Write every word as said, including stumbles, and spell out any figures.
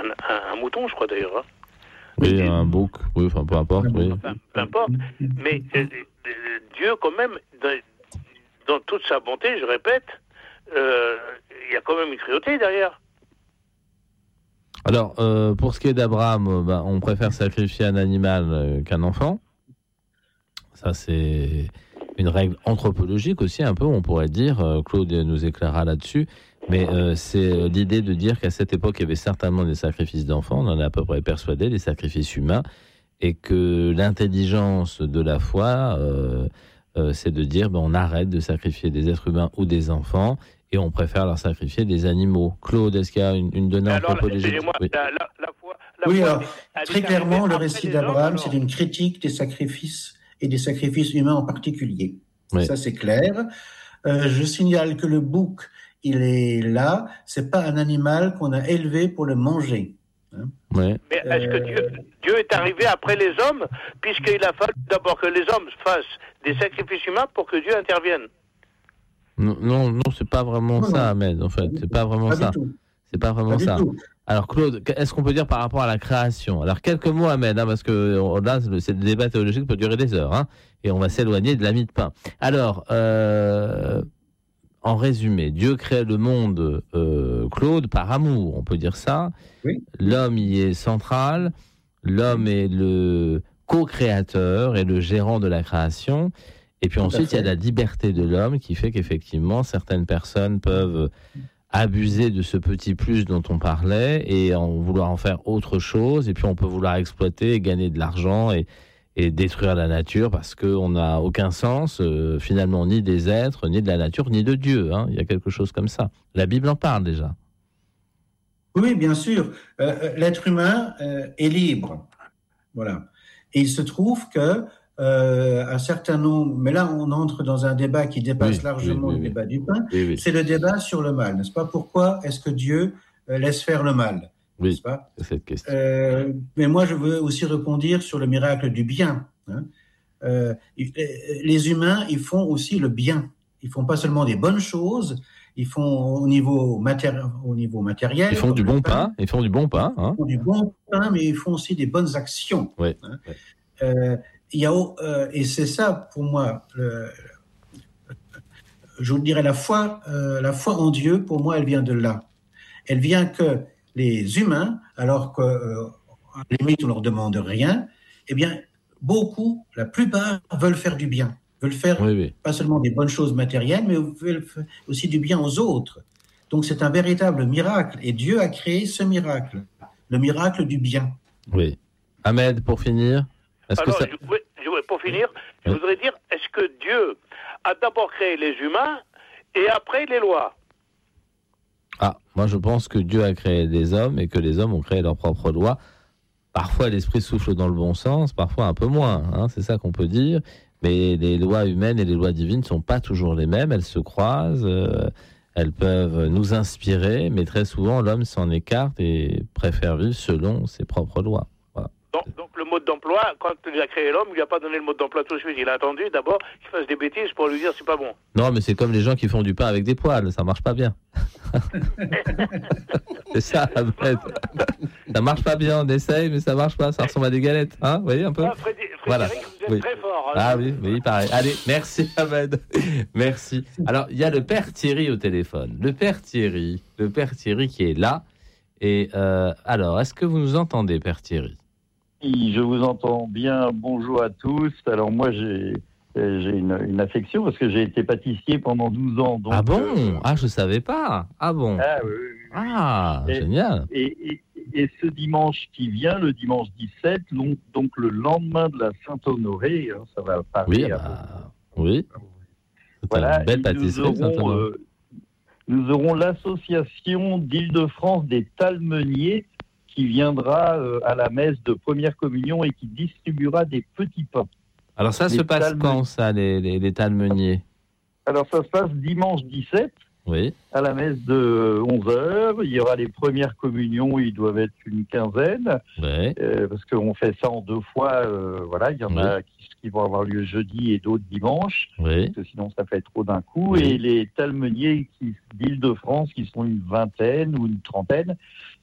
un, un, un mouton, je crois d'ailleurs. Hein. Oui, et, un bouc, oui, enfin peu importe. Oui. Enfin, peu importe, mais euh, euh, Dieu, quand même, dans, dans toute sa bonté, je répète, il euh, y a quand même une cruauté derrière. Alors, euh, pour ce qui est d'Abraham, euh, bah, on préfère sacrifier un animal euh, qu'un enfant. Ça, c'est une règle anthropologique aussi, un peu, on pourrait dire. Euh, Claude nous éclairera là-dessus. Mais euh, c'est l'idée de dire qu'à cette époque, il y avait certainement des sacrifices d'enfants, on en est à peu près persuadé, des sacrifices humains, et que l'intelligence de la foi, euh, euh, c'est de dire ben, on arrête de sacrifier des êtres humains ou des enfants, et on préfère leur sacrifier des animaux. Claude, est-ce qu'il y a une, une donnée alors, anthropologique? Oui, la, la, la foi, la oui foi, alors, elle est, très clairement, le récit d'Abraham, hommes, c'est une critique des sacrifices, et des sacrifices humains en particulier. Oui. Ça, c'est clair. Euh, je signale que le bouc, il est là, c'est pas un animal qu'on a élevé pour le manger. Hein. Ouais. Mais est-ce que Dieu, Dieu est arrivé après les hommes, puisqu'il a fallu d'abord que les hommes fassent des sacrifices humains pour que Dieu intervienne? Non, non, non c'est pas vraiment non, ça, Ahmed, en fait. C'est pas vraiment pas ça. C'est pas vraiment pas ça. Alors, Claude, est-ce qu'on peut dire par rapport à la création? Alors, quelques mots, Ahmed, hein, parce que là, le débat théologique peut durer des heures, hein, et on va s'éloigner de la mie de pain. Alors, euh, en résumé, Dieu crée le monde, euh, Claude, par amour, on peut dire ça. Oui. L'homme y est central, l'homme est le co-créateur et le gérant de la création. Et puis ensuite, il y a la liberté de l'homme qui fait qu'effectivement, certaines personnes peuvent abuser de ce petit plus dont on parlait et en vouloir en faire autre chose. Et puis, on peut vouloir exploiter et gagner de l'argent et, et détruire la nature parce qu'on n'a aucun sens, euh, finalement, ni des êtres, ni de la nature, ni de Dieu. Hein. Il y a quelque chose comme ça. La Bible en parle déjà. Oui, bien sûr. Euh, l'être humain euh, est libre. Voilà. Et il se trouve que Euh, un certain nombre, mais là on entre dans un débat qui dépasse oui, largement oui, oui, le oui. débat du pain, oui, oui. c'est le débat sur le mal, n'est-ce pas? Pourquoi est-ce que Dieu euh, laisse faire le mal, oui, n'est-ce pas? C'est cette question. Euh, mais moi je veux aussi répondre sur le miracle du bien. Hein. Euh, les humains, ils font aussi le bien. Ils font pas seulement des bonnes choses, ils font au niveau, matéri- au niveau matériel. Ils font du bon pain, pain, ils font du bon pain. Hein. Ils font du bon pain, mais ils font aussi des bonnes actions. Oui. Hein. Oui. Euh, Il y a, euh, et c'est ça pour moi, le, je vous dirais la foi, euh, la foi en Dieu, pour moi, elle vient de là. Elle vient que les humains, alors qu'à euh, la limite on leur demande rien, eh bien beaucoup, la plupart veulent faire du bien, veulent faire oui, oui. pas seulement des bonnes choses matérielles, mais veulent faire aussi du bien aux autres. Donc c'est un véritable miracle, et Dieu a créé ce miracle, le miracle du bien. Oui. Ahmed, pour finir. Est-ce Alors, que ça... je, oui, je, pour finir, je oui. voudrais dire, est-ce que Dieu a d'abord créé les humains et après les lois? Ah, moi je pense que Dieu a créé des hommes et que les hommes ont créé leurs propres lois. Parfois l'esprit souffle dans le bon sens, parfois un peu moins, hein, c'est ça qu'on peut dire. Mais les lois humaines et les lois divines ne sont pas toujours les mêmes, elles se croisent, euh, elles peuvent nous inspirer, mais très souvent l'homme s'en écarte et préfère vivre selon ses propres lois. Donc, donc le mode d'emploi, quand il a créé l'homme, il lui a pas donné le mode d'emploi tout de suite. Il a attendu d'abord qu'il fasse des bêtises pour lui dire c'est pas bon. Non, mais c'est comme les gens qui font du pain avec des poêles, ça marche pas bien. C'est ça, en fait. Ça marche pas bien, on essaye, mais ça marche pas, ça ressemble à des galettes. Hein, vous voyez un peu? Ah, Frédéric, voilà. Vous êtes oui. très fort. Hein, ah oui, oui, pareil. Allez, merci Ahmed. Merci. Alors, il y a le père Thierry au téléphone. Le père Thierry, le père Thierry qui est là. Et euh, alors, est-ce que vous nous entendez, père Thierry? Je vous entends bien. Bonjour à tous. Alors moi, j'ai, j'ai une, une affection parce que j'ai été pâtissier pendant douze ans. Donc, ah bon euh... Ah, je savais pas. Ah bon Ah, oui, oui, oui. Ah, et, génial. Et, et, et ce dimanche qui vient, le dimanche dix-sept, donc, donc le lendemain de la Saint-Honoré, hein, ça va parler. Oui, à bah, oui. C'est voilà, une belle pâtisserie, nous aurons, euh, nous aurons l'association d'Île-de-France des Talmeniers qui viendra euh, à la messe de première communion et qui distribuera des petits pains. Alors ça les se passe talme... quand, ça, les, les, les talmeniers? Alors ça se passe dimanche dix-sept, oui. à la messe de onze heures. Il y aura les premières communions, ils doivent être une quinzaine, oui. euh, parce qu'on fait ça en deux fois. Euh, voilà, il y en oui. a qui, qui vont avoir lieu jeudi et d'autres dimanche, oui. parce que sinon ça fait trop d'un coup. Oui. Et les talmeniers qui, d'Île-de-France, qui sont une vingtaine ou une trentaine,